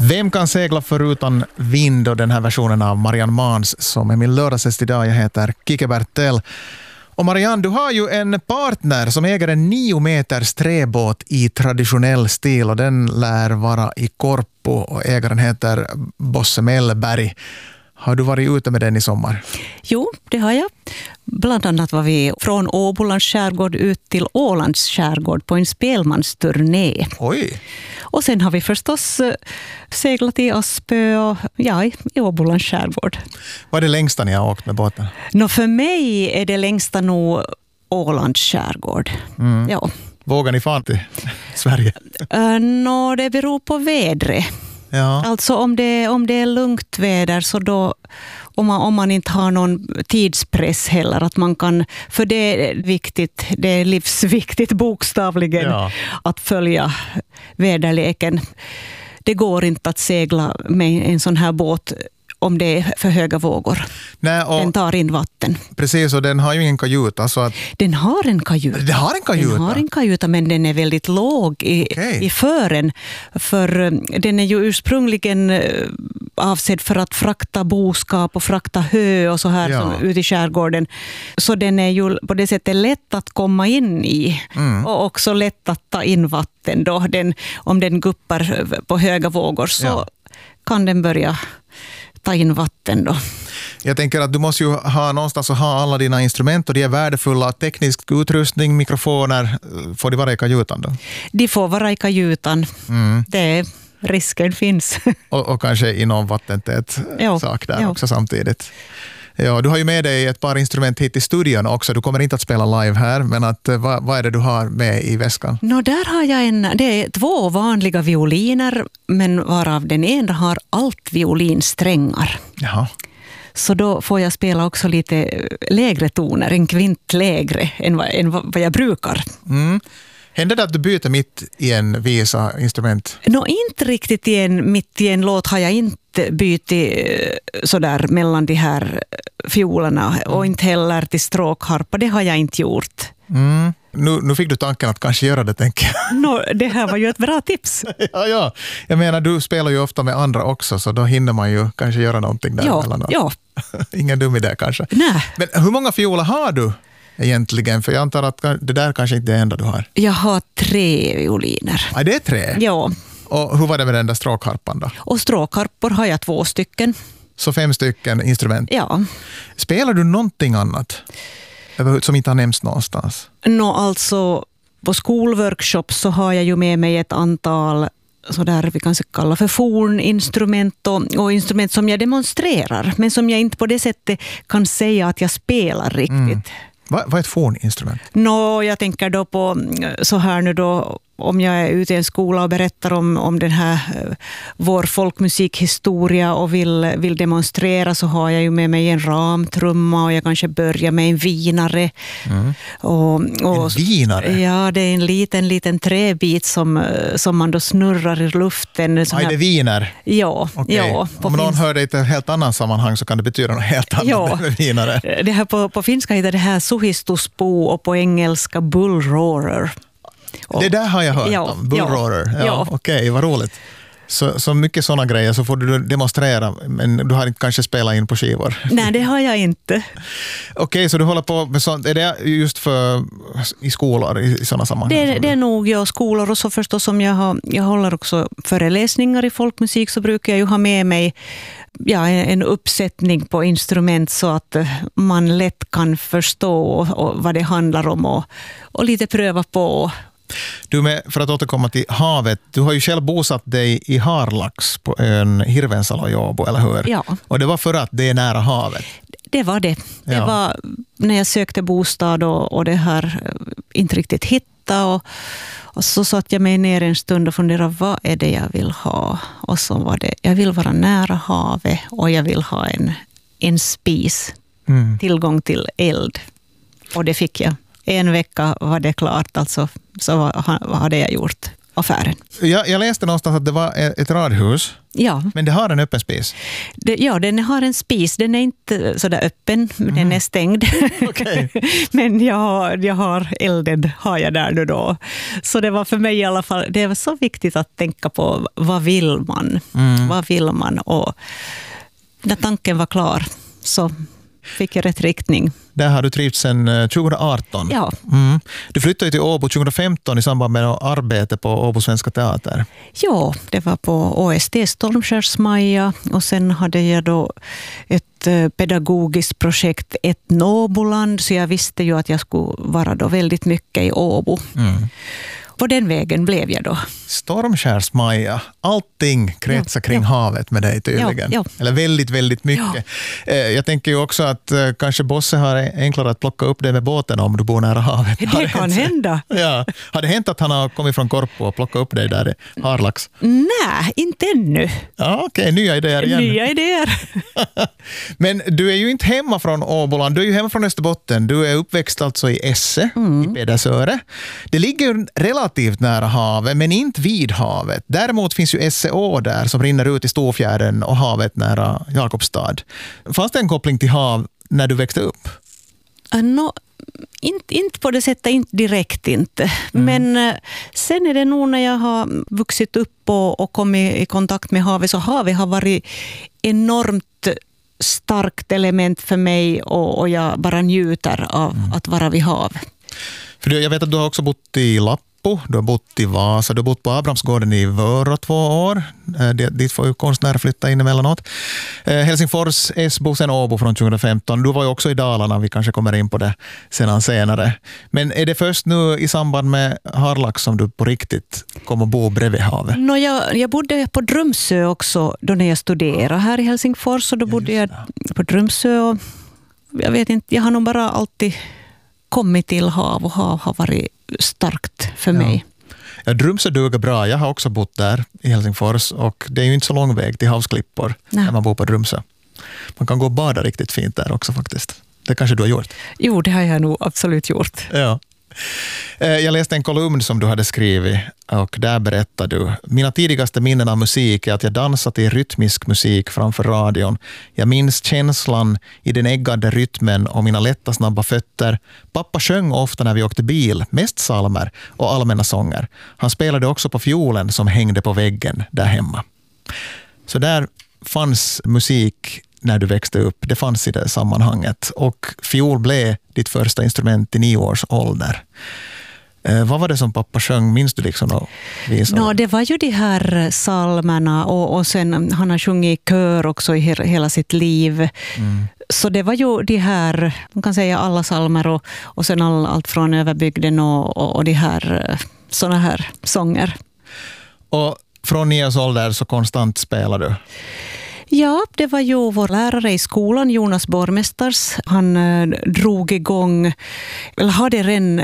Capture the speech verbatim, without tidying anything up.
Vem kan segla förutan vind, och den här versionen av Marianne Mans som är min lördagsgäst idag. Jag heter Kike Bertell. Och Marianne, du har ju en partner som äger en nio meters träbåt i traditionell stil, och den lär vara i Korpo, och ägaren heter Bosse Mellberg. Har du varit ute med den i sommar? Jo, det har jag. Bland annat var vi från Åbolands skärgård ut till Ålands skärgård på en spelmansturné. Oj! Och sen har vi förstås seglat i Aspö och ja, i Åbolands skärgård. Vad är det längsta ni har åkt med båten? Nå, för mig är det längsta nog Ålands skärgård. Mm. Ja. Vågar ni fan till Sverige? Uh, Nå, det beror på vädret. Ja. Alltså om det, om det är lugnt väder, så då, om man, om man inte har någon tidspress heller, att man kan, för det är viktigt, det är livsviktigt bokstavligen, ja, att följa väderleken. Det går inte att segla med en sån här båt om det är för höga vågor. Nej, och den tar in vatten. Precis, och den har ju ingen kajuta. Så att den har en kajuta. Den har en kajuta? Den har en kajuta, men den är väldigt låg i, okay. i fören. För den är ju ursprungligen avsedd för att frakta boskap och frakta hö och så här, ja, som ute i skärgården. Så den är ju på det sättet lätt att komma in i. Mm. Och också lätt att ta in vatten. Då den, om den guppar på höga vågor, så ja, kan den börja ta in vatten då. Jag tänker att du måste ju ha någonstans att ha alla dina instrument, och de är värdefulla. Teknisk utrustning, mikrofoner, får de vara i kajutan då? De får vara i kajutan. Mm. Det risken finns. Och, och kanske i någon vattentät jo, sak där jo. också samtidigt. Ja, du har ju med dig ett par instrument hit i studion också. Du kommer inte att spela live här, men att, vad, vad är det du har med i väskan? Nå, där har jag en, det är två vanliga violiner, men varav den ena har allt violinsträngar. Jaha. Så då får jag spela också lite lägre toner, en kvint lägre än vad, än vad jag brukar. Mm. Händer det att du byter mitt i en visa instrument? Nå, inte riktigt i en, mitt i en låt har jag inte bytt sådär mellan de här fiolerna, mm. och inte heller till stråkharpa. Det har jag inte gjort. Mm. Nu, nu fick du tanken att kanske göra det, tänker jag. No, det här var ju ett bra tips. ja, ja. Jag menar, du spelar ju ofta med andra också, så då hinner man ju kanske göra någonting där. Ja, mellan ja. Ingen dum idé kanske. Nej. Men hur många fioler har du egentligen? För jag antar att det där kanske inte är det enda du har. Jag har tre violiner. Ja, det är tre? Ja. Och hur var det med den där stråkharpan då? Och stråkharpor har jag två stycken. Så fem stycken instrument? Ja. Spelar du någonting annat som inte har nämnts någonstans? Nå, alltså på skolworkshops så har jag ju med mig ett antal sådär vi kan kalla för forninstrument och, och instrument som jag demonstrerar, men som jag inte på det sättet kan säga att jag spelar riktigt. Mm. Vad, vad är ett forninstrument? Nå, jag tänker då på så här nu då, om jag är ute i en skola och berättar om, om den här vår folkmusikhistoria och vill, vill demonstrera, så har jag ju med mig en ramtrumma, och jag kanske börjar med en vinare. Mm. Och, och, en vinare? Ja, det är en liten, liten träbit som, som man då snurrar i luften. Aj, det viner? Ja. Okay. ja om någon finns... hör det i ett helt annat sammanhang så kan det betyda något helt annat ja. med vinare. Det här på, på finska heter det här suhistuspo och på engelska bullroarer. Och, det där har jag hört ja, om, bullroarer. Ja, ja. Okej, okay, vad roligt. Så, så mycket sådana grejer så får du demonstrera, men du har inte kanske spelat in på skivor. Nej, det har jag inte. Okej, okay, så du håller på med sånt. Är det just för i skolor, i, i sådana sammanhang? Det, det är nog ja, skolor, och så förstås som jag, har, jag håller också föreläsningar i folkmusik, så brukar jag ju ha med mig ja, en uppsättning på instrument så att man lätt kan förstå och, och vad det handlar om och, och lite pröva på. Du med, för att återkomma till havet, du har ju själv bosatt dig i Harlax på ön Hirvensalo i Åbo, eller hur? Ja. Och det var för att det är nära havet? Det var det. Det ja. var när jag sökte bostad och, och det här inte riktigt hitta och, och så satt jag mig ner en stund och funderade, vad är det jag vill ha? Och så var det, jag vill vara nära havet och jag vill ha en, en spis, mm. tillgång till eld. Och det fick jag. En vecka var det klart, alltså så vad hade jag gjort. affären. Jag, jag läste någonstans att det var ett radhus. Ja. Men det har en öppen spis? Det, ja, den har en spis. Den är inte så där öppen, mm. den är stängd. Okay. Men jag har, jag har elden har jag där nu då. Så det var för mig i alla fall, det var så viktigt att tänka på vad vill man? Mm. Vad vill man? Och när tanken var klar så fick jag rätt riktning. Där har du trivts sedan tjugo arton. Ja. Mm. Du flyttade till Åbo tjugo femton i samband med arbete på Åbo Svenska Teater. Ja, det var på O S T Stormskärsmaja och sen hade jag då ett pedagogiskt projekt, ett Åboland, så jag visste ju att jag skulle vara då väldigt mycket i Åbo. Mm. På den vägen blev jag då. Stormskärsmaja. Allting kretsar kring ja, ja. havet med dig tydligen. Ja, ja. Eller väldigt, väldigt mycket. Ja. Jag tänker ju också att kanske Bosse har enklare att plocka upp dig med båten om du bor nära havet. Det har kan det hända. Ja. Har det hänt att han har kommit från Korpo och plockat upp dig där i Harlax? Nej, inte ännu. Ja, okej, okay. Nya idéer igen. Nya idéer. Men du är ju inte hemma från Åboland. Du är ju hemma från Österbotten. Du är uppväxt alltså i Esse, mm. i Pedersöre. Det ligger relativt relativt nära havet, men inte vid havet. Däremot finns ju S C Å där som rinner ut i Storfjärden och havet nära Jakobstad. Fanns det en koppling till hav när du växte upp? No, inte, inte på det sättet, inte direkt inte. Mm. Men sen är det nog när jag har vuxit upp och, och kommit i kontakt med havet, så havet har varit enormt starkt element för mig och, och jag bara njuter av mm. att vara vid hav. För jag vet att du har också bott i Lapp. Du har bott i Vasa, du har bott på Abrahamsgården i Vörå två år. Dit får ju konstnärer flytta in emellanåt. Helsingfors, Esbo, sen Åbo från tjugo femton. Du var ju också i Dalarna, vi kanske kommer in på det sedan senare. Men är det först nu i samband med Harlax som du på riktigt kommer att bo bredvid havet? No, jag, jag bodde på Drömsö också då när jag studerade här i Helsingfors. Och då bodde jag på Drömsö och jag vet inte, jag har nog bara alltid kommit till hav och hav har varit starkt för ja. mig. Ja, Drömsö duger bra. Jag har också bott där i Helsingfors och det är ju inte så lång väg till havsklippor Nej. när man bor på Drömsö. Man kan gå och bada riktigt fint där också faktiskt. Det kanske du har gjort? Jo, det har jag nog absolut gjort. Ja. Jag läste en kolumn som du hade skrivit och där berättade du: mina tidigaste minnen av musik är att jag dansat i rytmisk musik framför radion. Jag minns känslan i den äggade rytmen och mina lätta snabba fötter. Pappa sjöng ofta när vi åkte bil, mest psalmer och allmänna sånger. Han spelade också på fiolen som hängde på väggen där hemma. Så där fanns musik när du växte upp. Det fanns i det sammanhanget. Och fiol blev ditt första instrument i nio års ålder. Eh, vad var det som pappa sjöng? Minns du liksom att visa? No, det var ju de här psalmerna och, och sen han har sjungit i kör också i he- hela sitt liv. Mm. Så det var ju de här, man kan säga alla psalmer och, och sen all, allt från överbygden och, och, och de här såna här sånger. Och från nio års ålder så konstant spelar du? Ja, det var ju vår lärare i skolan, Jonas Bormestars. Han eh, drog igång, eller hade redan